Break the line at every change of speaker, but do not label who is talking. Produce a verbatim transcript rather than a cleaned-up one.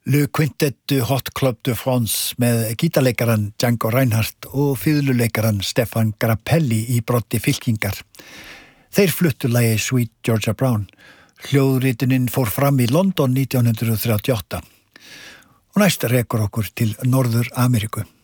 Le Quintet Hot Club de France með gítarleikaran Django Reinhardt og fiðluleikaran Stefan Grappelli í broddi fylkingar. Þeir fluttu lagið Sweet Georgia Brown. Hljóðritunin fór fram í London nítján hundrað þrjátíu og átta. Og næst rekur okkur til Norður Ameríku.